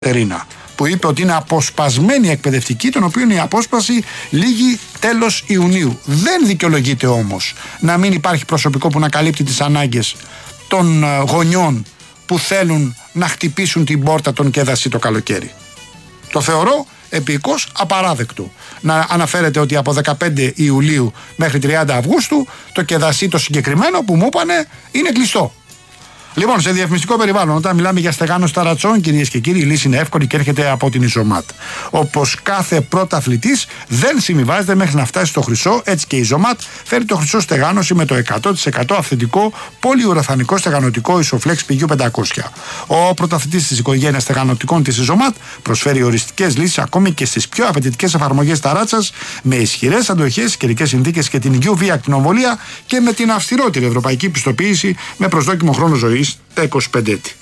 Ρίνα, που είπε ότι είναι αποσπασμένη εκπαιδευτική, των οποίων η απόσπαση λήγει τέλος Ιουνίου. Δεν δικαιολογείται όμως να μην υπάρχει προσωπικό που να καλύπτει τις ανάγκες των γονιών που θέλουν να χτυπήσουν την πόρτα των ΚΕΔΑΣΗ το καλοκαίρι. Το θεωρώ επικώς απαράδεκτο να αναφέρεται ότι από 15 Ιουλίου μέχρι 30 Αυγούστου το ΚΕΔΑΣΗ το συγκεκριμένο που μου είπανε είναι κλειστό. Λοιπόν, σε διαφημιστικό περιβάλλον, όταν μιλάμε για στεγάνωση ταρατσών, κυρίες και κύριοι, η λύση είναι εύκολη και έρχεται από την Ιζωμάτ. Όπως κάθε πρωταθλητής δεν συμβιβάζεται μέχρι να φτάσει στο χρυσό, έτσι και η Ιζωμάτ φέρει το χρυσό στεγάνωση με το 100% αυθεντικό πολυουραθανικό στεγανωτικό Isoflex PU500. Ο πρωταθλητής της οικογένειας στεγανωτικών της Ιζωμάτ προσφέρει οριστικές λύσεις ακόμη και στις πιο απαιτητικές εφαρμογές ταράτσας, με ισχυρές αντοχές, καιρικές συνθήκες και την UV ακτινοβολία και με την αυστηρότερη ευρωπαϊκή πιστοποίηση με προσδόκιμο χρόνο ζωής τα 25 έτη.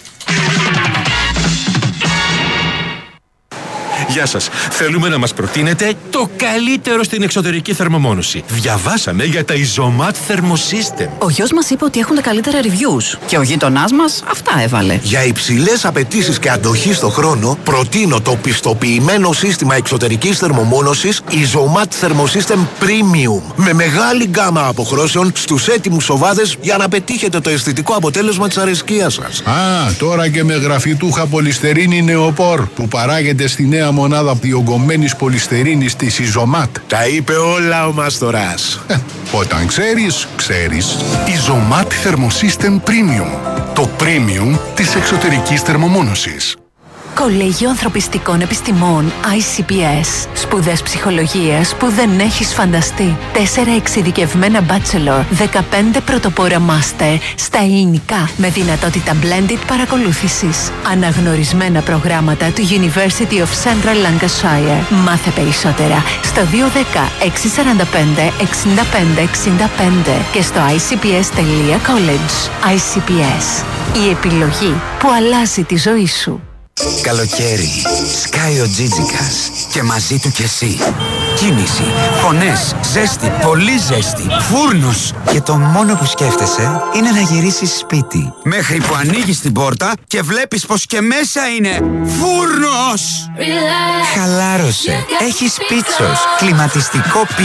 Γεια σας. Θέλουμε να μας προτείνετε το καλύτερο στην εξωτερική θερμομόνωση. Διαβάσαμε για τα Isomat Thermosystem. Ο γιος μας είπε ότι έχουν τα καλύτερα reviews και ο γείτονάς μας αυτά έβαλε. Για υψηλές απαιτήσεις και αντοχή στο χρόνο, προτείνω το πιστοποιημένο σύστημα εξωτερικής θερμομόνωσης Isomat Thermosystem Premium. Με μεγάλη γκάμα αποχρώσεων στους έτοιμους σοβάδες για να πετύχετε το αισθητικό αποτέλεσμα της αρεσκίας σας. Τώρα και με γραφιτούχα πολυστερίνη νεοπόρ που παράγεται στη νέα μονάδα διογκωμένης πολυστερίνης της Ιζωμάτ. Τα είπε όλα ο Μαστοράς. Όταν ξέρεις, ξέρεις. Isomat Thermosystem Premium. Το premium της εξωτερικής θερμομόνωσης. Κολέγιο Ανθρωπιστικών Επιστημών ICPS. Σπουδές ψυχολογίας που δεν έχεις φανταστεί. 4 εξειδικευμένα bachelor, 15 πρωτοπόρα master στα ελληνικά με δυνατότητα blended παρακολούθησης. Αναγνωρισμένα προγράμματα του University of Central Lancashire. Μάθε περισσότερα στο 210 645 65 65 και στο icps.college. ICPS. Η επιλογή που αλλάζει τη ζωή σου. Καλοκαίρι, σκάει ο Τζίτζικας και μαζί του κι εσύ. Κίνηση, φωνές, ζέστη, πολύ ζέστη, φούρνος. Και το μόνο που σκέφτεσαι είναι να γυρίσεις σπίτι. Μέχρι που ανοίγεις την πόρτα και βλέπεις πως και μέσα είναι φούρνος. Χαλάρωσε, έχεις πίτσος, κλιματιστικό